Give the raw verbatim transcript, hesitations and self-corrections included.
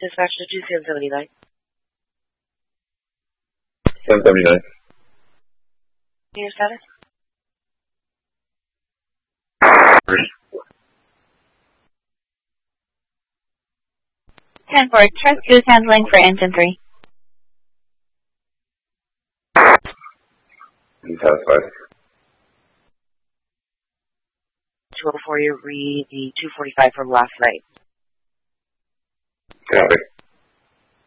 Dispatch to two seven seventy-nine. ten seventy-nine. Your status? ten four, trust goose handling for engine three. I'm satisfied. two oh four, you read the two forty-five from last night. Copy.